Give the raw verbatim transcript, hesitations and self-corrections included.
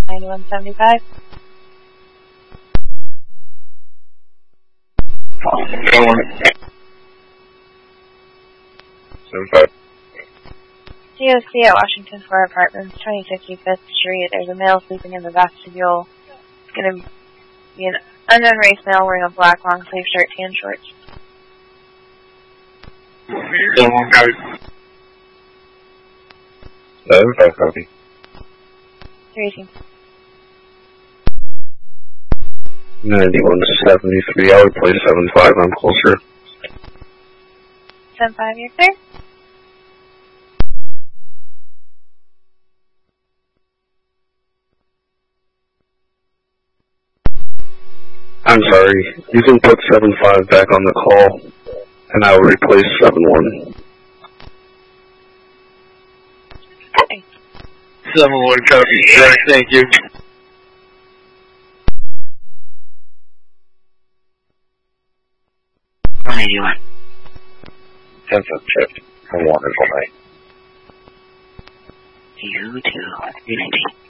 ninety-one seventy-five. seventy-five. C O C at Washington Square Apartments, twenty fifty-fifth Street. There's a male sleeping in the vestibule. It's going to be an unknown race male wearing a black long sleeve shirt, tan shorts. seven copy. seventy-five copy. three eighteen. ninety-one seventy-three. I would play seven-five. I'm closer. seven five, you're clear? I'm sorry. You can put seven-five back on the call, and I will replace seven-one. Okay. seven-one copy. Right, thank you. one eighty-one. ten foot shift. I want it all night. You too. three ninety.